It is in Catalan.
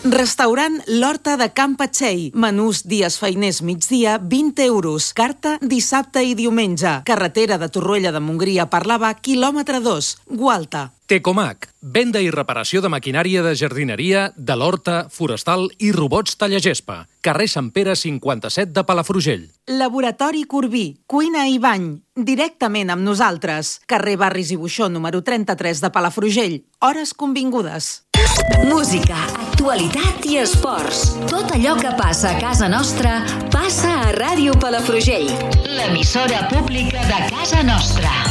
Restaurant L'Horta de Can Patxell. Menús dies feiners migdia, 20 euros. Carta dissabte i diumenge. Carretera de Torroella de Montgrí a Parlavà, quilòmetre 2. Gualta. Tecomac, venda i reparació de maquinària de jardineria, de l'horta, forestal i robots tallagespa. Carrer Sant Pere 57 de Palafrugell. Laboratori Corbí, cuina i bany. Directament amb nosaltres. Carrer Barris i Buixó, número 33 de Palafrugell. Hores convingudes. Música, actualitat i esports. Tot allò que passa a casa nostra passa a Ràdio Palafrugell, l'emissora pública de casa nostra.